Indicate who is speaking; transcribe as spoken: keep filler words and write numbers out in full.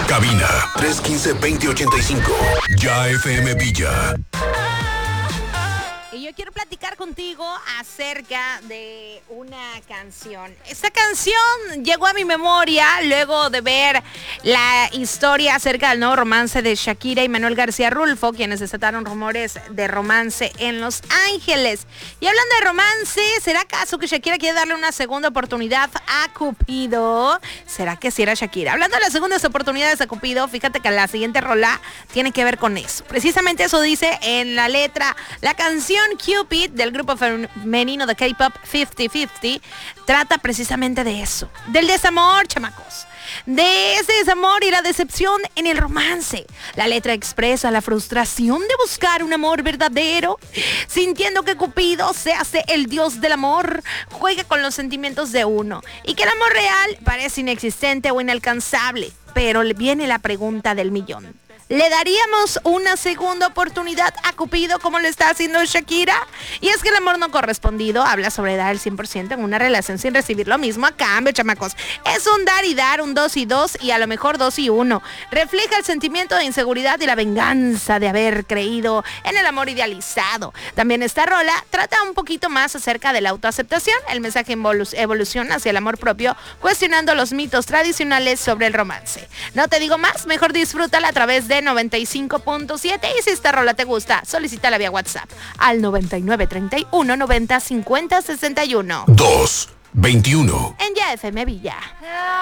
Speaker 1: Cabina tres uno cinco, dos cero ocho cinco. Ya F M Villa.
Speaker 2: Y yo quiero platicar contigo acerca de una canción. Esta canción llegó a mi memoria luego de ver la historia acerca del nuevo romance de Shakira y Manuel García Rulfo, quienes desataron rumores de romance en Los Ángeles. Y hablando de romance, ¿será acaso que Shakira quiere darle una segunda oportunidad a Cupido? ¿Será que sí era Shakira? Hablando de las segundas oportunidades a Cupido, fíjate que la siguiente rola tiene que ver con eso. Precisamente eso dice en la letra. La canción Cupid del grupo femenino de K-pop cincuenta cincuenta trata precisamente de eso, del desamor, chamacos, de ese desamor y la decepción en el romance. La letra expresa la frustración de buscar un amor verdadero, sintiendo que Cupido se hace el dios del amor, juega con los sentimientos de uno y que el amor real parece inexistente o inalcanzable. Pero viene la pregunta del millón. ¿Le daríamos una segunda oportunidad a Cupido como lo está haciendo Shakira? Y es que el amor no correspondido habla sobre dar el cien por ciento en una relación sin recibir lo mismo a cambio, chamacos. Es un dar y dar, un dos y dos y a lo mejor dos y uno. Refleja el sentimiento de inseguridad y la venganza de haber creído en el amor idealizado. También esta rola trata un poquito más acerca de la autoaceptación. El mensaje evolu- evoluciona hacia el amor propio, cuestionando los mitos tradicionales sobre el romance. No te digo más, mejor disfrútala a través de noventa y cinco punto siete y si esta rola te gusta, solicítala vía WhatsApp al noventa y nueve treinta y uno noventa cincuenta sesenta y uno.
Speaker 1: dos veintiuno.
Speaker 2: En Ya F M Villa.